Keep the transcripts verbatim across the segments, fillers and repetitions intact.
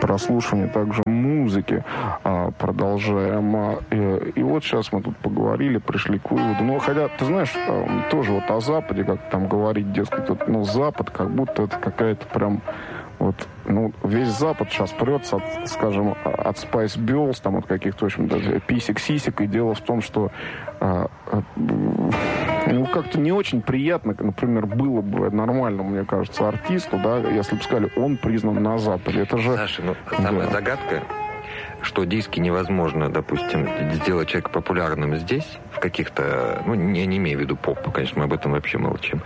прослушивания также музыки а, продолжаем. И, и вот сейчас мы тут поговорили, пришли к выводу. Ну, хотя, ты знаешь, тоже вот о Западе, как там говорить, дескать, вот, ну, Запад, как будто это какая-то прям... Вот, ну, весь Запад сейчас прется, от, скажем, от Spice Girls, там, от каких-то, в общем, даже писек-сисек. И дело в том, что а, а, ну, как-то не очень приятно, например, было бы нормальному, мне кажется, артисту, да, если бы сказали, он признан на Западе. Это же... Саша, ну, самая да. загадка, что диски невозможно, допустим, сделать человека популярным здесь, в каких-то... Ну, я не имею в виду поп, конечно, мы об этом вообще молчим.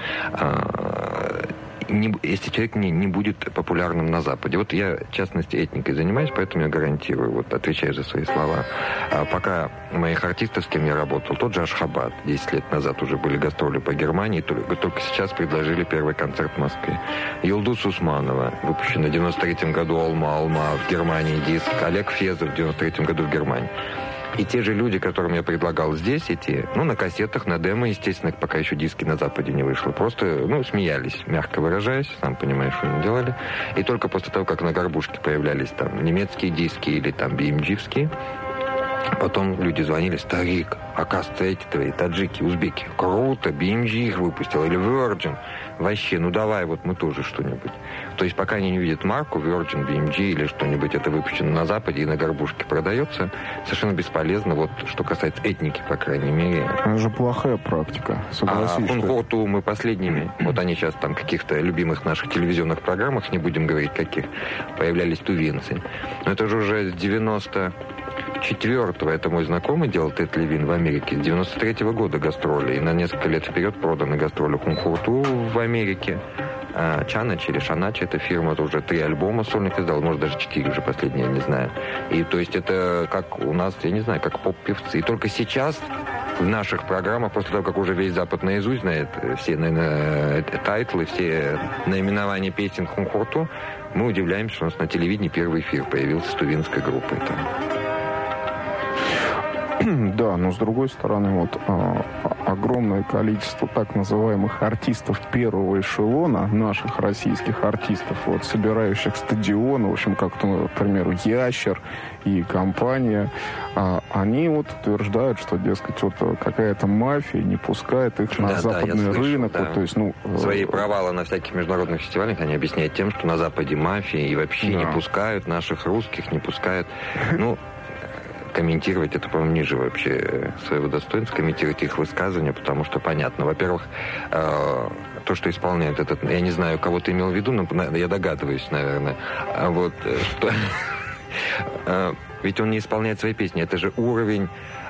А, Не, если человек не, не будет популярным на Западе. Вот я, в частности, этникой занимаюсь, поэтому я гарантирую, вот отвечаю за свои слова. А пока моих артистов, с кем я работал, тот же Ашхабад, десять лет назад уже были гастроли по Германии, только, только сейчас предложили первый концерт в Москве. Юлдус Усманова, выпущена в девяносто третьем году «Алма-Алма» в Германии диск. Олег Фезов в девяносто третьем году в Германии. И те же люди, которым я предлагал здесь идти, ну, на кассетах, на демо, естественно, пока еще диски на Западе не вышло, просто, ну, смеялись, мягко выражаясь, сам понимаешь, что они делали. И только после того, как на горбушке появлялись там немецкие диски или там би эм джи-вские, потом люди звонили: старик, оказывается, эти твои таджики, узбеки, круто, би эм джи их выпустил, или Virgin. Вообще, ну давай, вот мы тоже что-нибудь. То есть, пока они не видят марку Virgin, би эм джи или что-нибудь, это выпущено на Западе и на горбушке продается, совершенно бесполезно, вот, что касается этники, по крайней мере. Это же плохая практика, согласись. А Хунхорту мы последними, вот они сейчас там в каких-то любимых наших телевизионных программах, не будем говорить каких, появлялись тувинцы. Но это же уже с девяносто четвертого, это мой знакомый делал, Тед Левин в Америке, с девяносто третьего года гастроли, и на несколько лет вперед проданы гастроли Хунхорту в Америке. А Чанач или Шанач, эта фирма, это уже три альбома сольных издал, может даже четыре уже последние, я не знаю. И то есть это как у нас, я не знаю, как поп-певцы. И только сейчас в наших программах, после того, как уже весь Запад наизусть знает все, наверное, тайтлы, все наименования песен Хунхорту, мы удивляемся, что у нас на телевидении первый эфир появился с тувинской группой там. Да, но с другой стороны, вот а, огромное количество так называемых артистов первого эшелона, наших российских артистов, вот, собирающих стадионы, в общем, как, к примеру, Ящер и компания, а, они вот утверждают, что, дескать, вот какая-то мафия не пускает их на да, западный да, рынок. Слышу, да. Вот, то есть, ну, свои провалы на всяких международных фестивалях они объясняют тем, что на Западе мафия и вообще да. не пускают наших русских, не пускают. Ну, комментировать это, по-моему, ниже вообще своего достоинства, комментировать их высказывания, потому что понятно. Во-первых, э, то, что исполняет этот... Я не знаю, кого ты имел в виду, но я догадываюсь, наверное. А вот что... Ведь он не исполняет свои песни. Это же уровень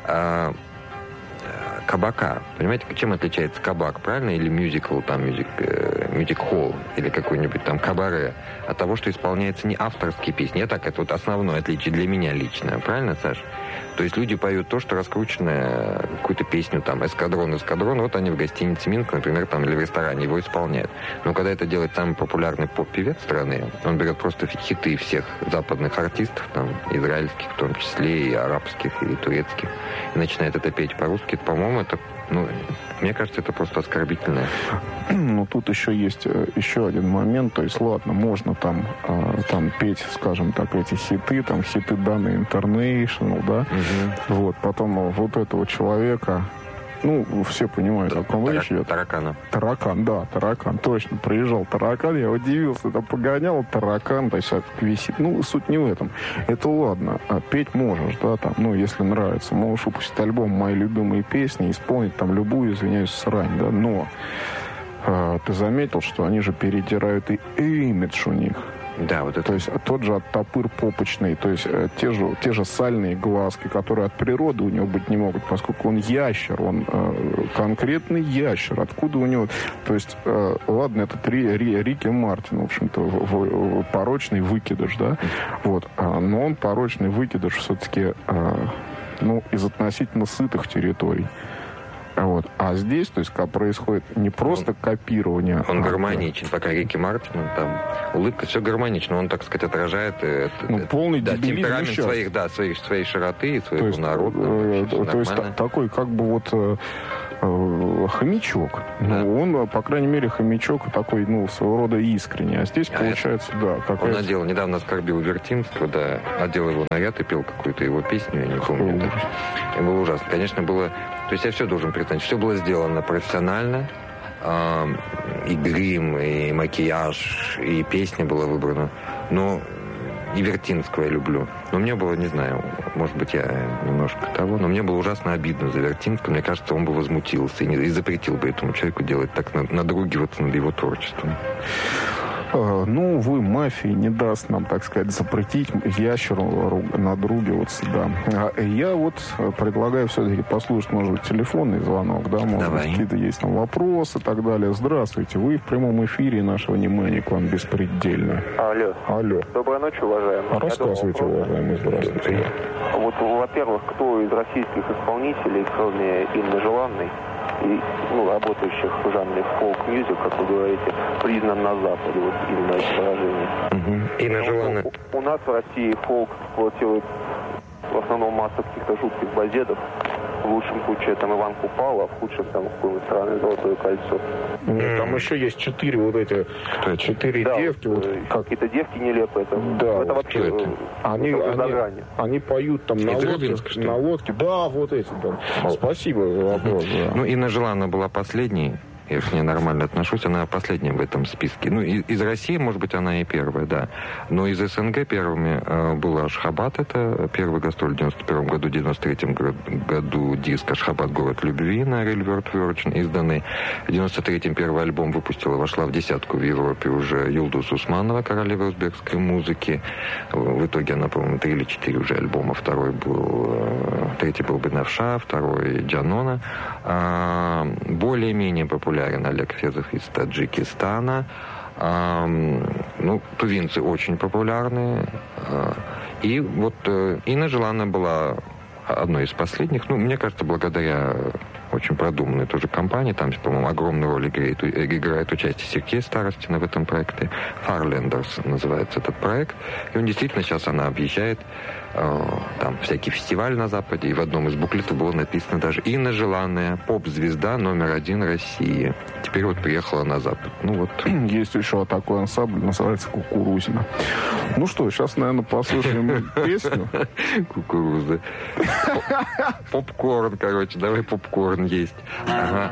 кабака. Понимаете, чем отличается кабак, правильно? Или мюзикл, там, мюзик, мюзик-холл, или какой-нибудь там кабаре, от того, что исполняются не авторские песни. А так, это вот основное отличие для меня лично. Правильно, Саш? То есть люди поют то, что раскрученное, какую-то песню, там, эскадрон, эскадрон, вот они в гостинице Минск, например, там, или в ресторане его исполняют. Но когда это делает самый популярный поп-певец страны, он берет просто хиты всех западных артистов, там, израильских в том числе, и арабских, и турецких, и начинает это петь по-русски, это, по-моему, это, ну, мне кажется, это просто оскорбительно. Ну, тут еще есть еще один момент, то есть, ладно, можно там, э, там петь, скажем так, эти хиты, там, хиты Dana International, да, угу. Вот, потом вот этого человека, ну, все понимают, о ком речь идет. Таракана. Таракан, да, таракан, точно, приезжал таракан, я удивился, там погонял таракан, то есть висит, ну, суть не в этом. Это ладно, а петь можешь, да, там, ну, если нравится, можешь выпустить альбом «Мои любимые песни», исполнить там любую, извиняюсь, срань, да, но а, ты заметил, что они же перетирают и имидж у них. Да, вот это. То есть тот же оттопыр попочный, то есть э, те же, те же сальные глазки, которые от природы у него быть не могут, поскольку он ящер, он э, конкретный ящер. Откуда у него... То есть, э, ладно, это Ри, Ри, Рики Мартин, в общем-то, в, в, в, порочный выкидыш, да, вот, а, но он порочный выкидыш все-таки, э, ну, из относительно сытых территорий. Вот. А здесь, то есть, когда происходит не просто он, копирование... Он а гармоничен, пока Рики Мартин, там, улыбка, все гармонично, он, так сказать, отражает э, ну, э, полный да, темперамент сейчас. своих, да, своей, своей широты и своего то есть, народа. Э, то, то есть, такой, как бы, вот... Э, хомячок. Да. Ну, он, по крайней мере, хомячок такой, ну, своего рода искренний. А здесь, а получается, это... да, какая-то... Он надел, недавно оскорбил Вертинского, да, одел его наряд и пел какую-то его песню, я не помню. Да. И было ужасно. Конечно, было... То есть я все должен признать, все было сделано профессионально. Э, и грим, и макияж, и песня была выбрана. Но и Вертинского я люблю. Но мне было, не знаю, может быть, я немножко того, но мне было ужасно обидно за Вертинского. Мне кажется, он бы возмутился и, не, и запретил бы этому человеку делать так, надругиваться над его творчеством. Ну, увы, мафия не даст нам, так сказать, запретить ящеру надругиваться, да. Я вот предлагаю все-таки послушать, может быть, телефонный звонок, да, может быть, какие-то есть там вопросы и так далее. Здравствуйте, вы в прямом эфире, наше внимание к вам беспредельно. Алло. Алло. Доброй ночи, уважаемый. Рассказывайте, уважаемый, здравствуйте. Вот, во-первых, кто из российских исполнителей, кроме Инны Желанной, и, ну, работающих в жанре фолк-мьюзик, как вы говорите, признан на Западе, вот именно это выражение. Угу. Инна Желанная. У, у нас в России фолк эксплуатирует в основном масса каких-то жутких базедов. В лучшем случае там Иван Купала, а в худшем там какой-нибудь странный «Золотое кольцо». Нет, там еще есть четыре вот эти, четыре да, девки. Вот, вот, как... Какие-то девки нелепые. Это, да, это вот вообще это. Они, они, они поют там на лодке, на лодке. Да, вот эти. Да. Спасибо за вопрос. Да. Ну, Инна Желанна была последней. Я к ней нормально отношусь, она последняя в этом списке. Ну, из, из России, может быть, она и первая, да. Но из СНГ первыми э, был Ашхабад, это первый гастроль в девяносто первом году, в девяносто третьем году диск «Ашхабад. Город любви» на Railroad Virgin изданный. В девяносто третьем первый альбом выпустила, вошла в десятку в Европе уже Юлдус Усманова, королева узбекской музыки. В итоге она, по-моему, три или четыре уже альбома. Второй был, э, третий был Бенавша, второй Джанона. Э, более-менее популярный Олег Фезов из Таджикистана. Эм, ну, тувинцы очень популярные. Э, и вот э, Инна Желанная была одной из последних. Ну, мне кажется, благодаря очень продуманной тоже компании. Там, по-моему, огромную роль играет, играет участие Сергея Старостина в этом проекте. Фарлендерс называется этот проект. И он действительно сейчас она объезжает э, там всякий фестиваль на Западе. И в одном из буклетов было написано даже «Инна Желанная, поп-звезда номер один России». Теперь вот приехала на Запад. Ну вот. Есть еще такой ансамбль, называется «Кукурузина». Ну что, сейчас, наверное, послушаем песню. Кукурузы. Попкорн, короче, давай попкорн есть. Ага.